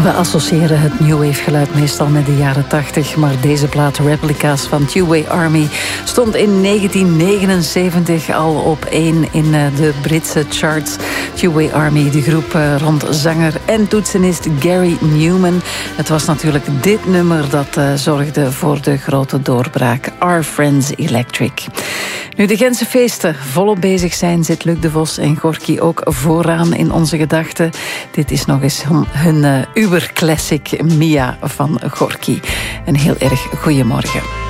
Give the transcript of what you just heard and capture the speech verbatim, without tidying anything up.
We associëren het New Wave geluid meestal met de jaren tachtig, maar deze plaat Replica's van Two-Way Army stond in negentien negenenzeventig al op één in de Britse charts. Two-Way Army, de groep rond zanger en toetsenist Gary Newman. Het was natuurlijk dit nummer dat uh, zorgde voor de grote doorbraak. Our Friends Electric. Nu de Gentse feesten volop bezig zijn, zit Luc de Vos en Gorky ook vooraan in onze gedachten. Dit is nog eens hun uh, uberclassic Mia van Gorky. Een heel erg goeiemorgen.